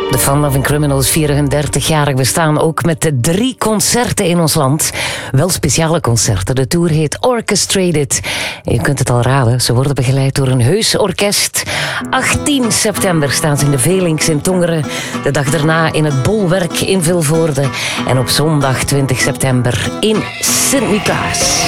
De Fun Loving Criminals vieren hun 30-jarig bestaan ook met 3 concerten in ons land. Wel speciale concerten. De tour heet Orchestrated. En je kunt het al raden, ze worden begeleid door een heus orkest. 18 september staan ze in de Velinks in Tongeren. De dag daarna in het Bolwerk in Vilvoorde. En op zondag 20 september in Sint-Niklaas.